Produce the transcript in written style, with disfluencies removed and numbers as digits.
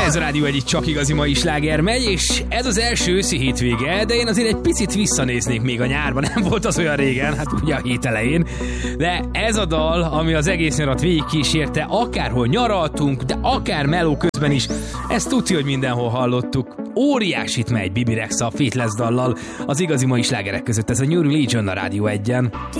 Ez a Rádió Egy csak igazi mai sláger megy, és ez az első őszi hétvége, de én azért egy picit visszanéznék még a nyárban, nem volt az olyan régen, hát ugye a hét elején, de ez a dal, ami az egész nyarat végigkísérte, akárhol nyaraltunk, de akár meló közben is, ezt tudja, hogy mindenhol hallottuk. Óriásit megy Bibi Rexha a Faithless dallal, az igazi mai slágerek között, ez a New Religion a Rádió Egyen.